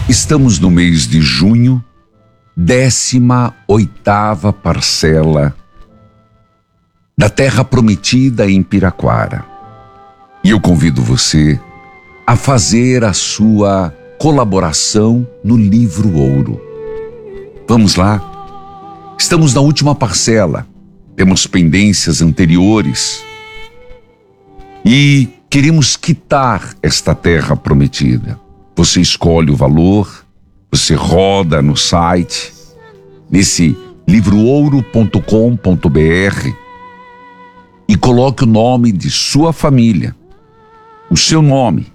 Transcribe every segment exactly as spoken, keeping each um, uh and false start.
Estamos no mês de junho, décima oitava parcela da Terra Prometida em Piraquara. E eu convido você a fazer a sua colaboração no livro Ouro. Vamos lá? Estamos na última parcela, temos pendências anteriores e queremos quitar esta Terra Prometida. Você escolhe o valor, você roda no site, nesse livro ouro ponto com ponto br e coloque o nome de sua família, o seu nome.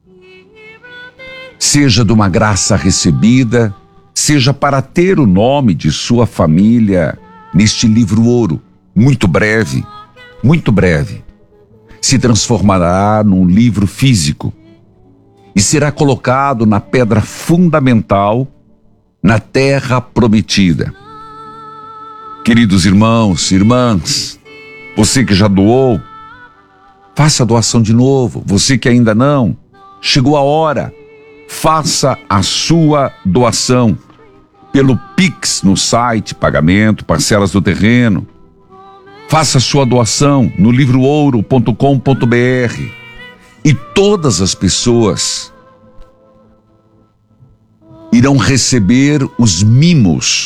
Seja de uma graça recebida, seja para ter o nome de sua família neste livro ouro. Muito breve, muito breve, se transformará num livro físico e será colocado na pedra fundamental, na Terra Prometida. Queridos irmãos, irmãs, você que já doou, faça a doação de novo. Você que ainda não, chegou a hora, faça a sua doação pelo Pix no site, pagamento, parcelas do terreno. Faça a sua doação no livro ouro ponto com ponto br. E todas as pessoas irão receber os mimos